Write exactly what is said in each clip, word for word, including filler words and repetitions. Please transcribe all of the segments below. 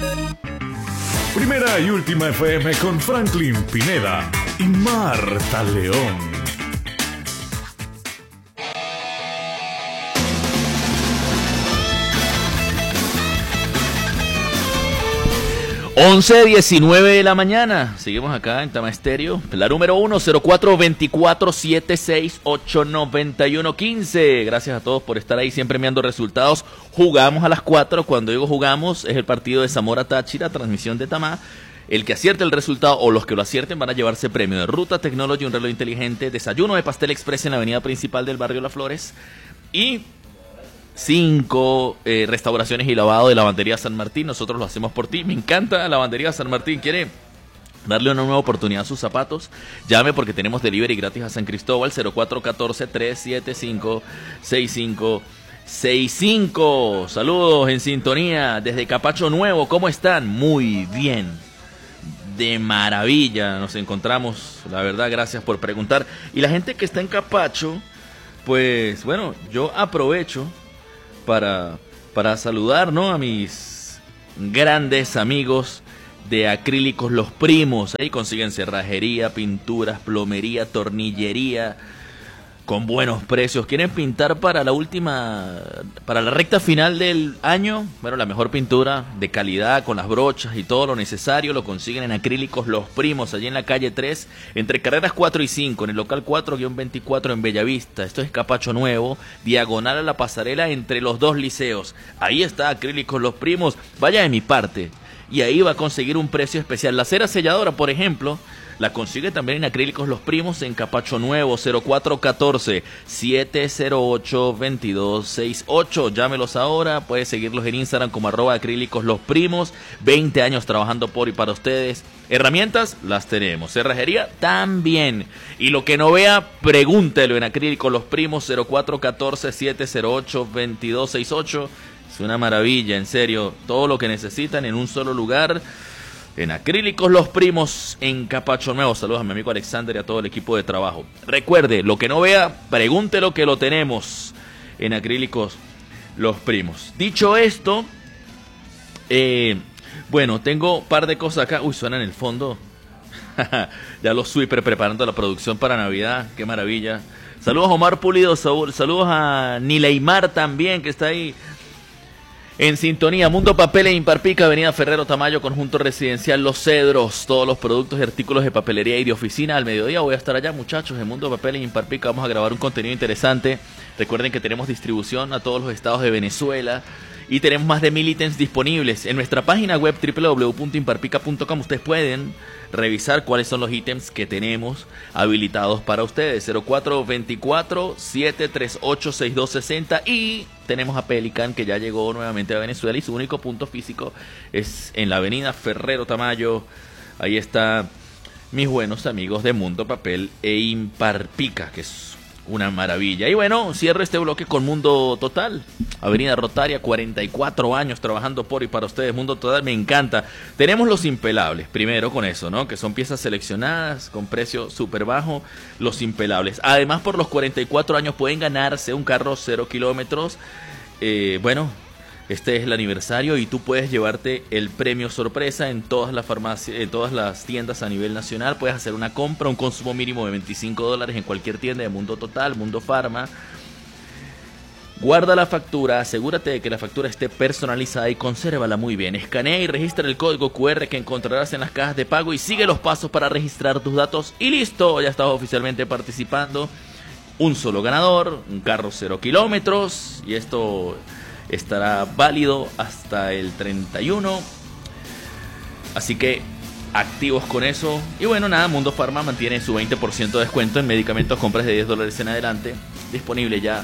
Primera y última F M con Franklin Pineda y Marta León. once diecinueve de la mañana, seguimos acá en Tama Estéreo, la número uno, cero cuatro dos cuatro siete seis ocho nueve uno uno cinco. Gracias a todos por estar ahí, siempre enviando resultados. Jugamos a las cuatro, cuando digo jugamos es el partido de Zamora Táchira, transmisión de Tamá. El que acierte el resultado o los que lo acierten van a llevarse premio de Ruta Technology, un reloj inteligente, desayuno de pastel express en la avenida principal del barrio Las Flores y cinco eh, restauraciones y lavado de Lavandería San Martín. Nosotros lo hacemos por ti. Me encanta Lavandería San Martín. ¿Quiere darle una nueva oportunidad a sus zapatos? Llame porque tenemos delivery gratis a San Cristóbal. Cero cuatro uno cuatro, tres siete cinco, seis cinco seis cinco. Saludos en sintonía desde Capacho Nuevo. ¿Cómo están? Muy bien, de maravilla nos encontramos. La verdad, gracias por preguntar. Y la gente que está en Capacho, pues bueno, yo aprovecho Para, para saludar, ¿no?, a mis grandes amigos de Acrílicos Los Primos. Ahí consiguen cerrajería, pinturas, plomería, tornillería, con buenos precios. ¿Quieren pintar para la última, para la recta final del año? Bueno, la mejor pintura de calidad, con las brochas y todo lo necesario, lo consiguen en Acrílicos Los Primos, allí en la calle tres, entre carreras cuatro y cinco, en el local cuatro veinticuatro en Bellavista. Esto es Capacho Nuevo, diagonal a la pasarela entre los dos liceos. Ahí está Acrílicos Los Primos. Vaya de mi parte y ahí va a conseguir un precio especial. La cera selladora, por ejemplo, la consigue también en Acrílicos Los Primos en Capacho Nuevo. Cero cuatro uno cuatro, siete cero ocho, dos dos seis ocho. Llámelos ahora. Puedes seguirlos en Instagram como arroba Acrílicos Los Primos. veinte años trabajando por y para ustedes. Herramientas las tenemos, cerrajería también. Y lo que no vea, pregúntelo en Acrílicos Los Primos. Cero cuatro uno cuatro, siete cero ocho, dos dos seis ocho. Es una maravilla, en serio. Todo lo que necesitan en un solo lugar, en Acrílicos Los Primos, en Capacho Nuevo. Saludos a mi amigo Alexander y a todo el equipo de trabajo. Recuerde, lo que no vea, pregúntelo que lo tenemos en Acrílicos Los Primos. Dicho esto, eh, bueno, tengo un par de cosas acá. Uy, suena en el fondo. Ya los sweeper preparando la producción para Navidad. Qué maravilla. Saludos a Omar Pulido, saludos a Nileimar también, que está ahí en sintonía. Mundo Papel e Imparpica, avenida Ferrero Tamayo, conjunto residencial Los Cedros. Todos los productos y artículos de papelería y de oficina. Al mediodía voy a estar allá, muchachos, en Mundo Papel e Imparpica. Vamos a grabar un contenido interesante. Recuerden que tenemos distribución a todos los estados de Venezuela y tenemos más de mil ítems disponibles. En nuestra página web doble u doble u doble u punto imparpica punto com ustedes pueden revisar cuáles son los ítems que tenemos habilitados para ustedes. Cero cuatro dos cuatro, siete tres ocho, seis dos seis cero. Y tenemos a Pelican, que ya llegó nuevamente a Venezuela y su único punto físico es en la avenida Ferrero Tamayo. Ahí está mis buenos amigos de Mundo Papel e Imparpica, que es una maravilla. Y bueno, cierro este bloque con Mundo Total, avenida Rotaria, cuarenta y cuatro años trabajando por y para ustedes. Mundo Total, me encanta. Tenemos los impelables, primero con eso, ¿no?, que son piezas seleccionadas con precio súper bajo, los impelables. Además, por los cuarenta y cuatro años pueden ganarse un carro cero kilómetros. Eh, bueno, este es el aniversario y tú puedes llevarte el premio sorpresa en todas las farmacias, en todas las tiendas a nivel nacional. Puedes hacer una compra, un consumo mínimo de veinticinco dólares en cualquier tienda de Mundo Total, Mundo Farma. Guarda la factura, asegúrate de que la factura esté personalizada y consérvala muy bien. Escanea y registra el código cu erre que encontrarás en las cajas de pago y sigue los pasos para registrar tus datos y listo, ya estás oficialmente participando. Un solo ganador, un carro cero kilómetros, y esto estará válido hasta el treinta y uno. Así que activos con eso. Y bueno, nada, Mundo Farma mantiene su veinte por ciento de descuento en medicamentos, compras de diez dólares en adelante. Disponible ya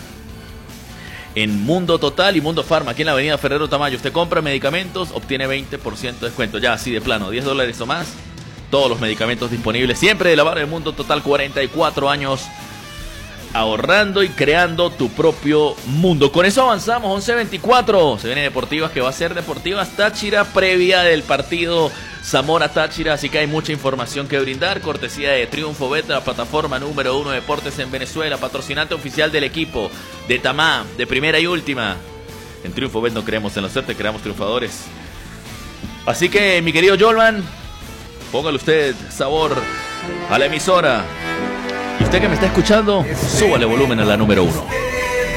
en Mundo Total y Mundo Farma, aquí en la avenida Ferrero Tamayo. Usted compra medicamentos, obtiene veinte por ciento de descuento. Ya así de plano, diez dólares o más. Todos los medicamentos disponibles, siempre de la barra de Mundo Total, cuarenta y cuatro años ahorrando y creando tu propio mundo. Con eso avanzamos, once veinticuatro. Se viene Deportivas, que va a ser Deportivas Táchira, previa del partido Zamora Táchira, así que hay mucha información que brindar. Cortesía de Triunfo Bet, la plataforma número uno de deportes en Venezuela, patrocinante oficial del equipo de Tamá, de primera y última. En Triunfo Bet no creemos en la suerte, creamos triunfadores. Así que, mi querido Jolman, póngale usted sabor a la emisora. Y usted que me está escuchando, súbale volumen a la número uno.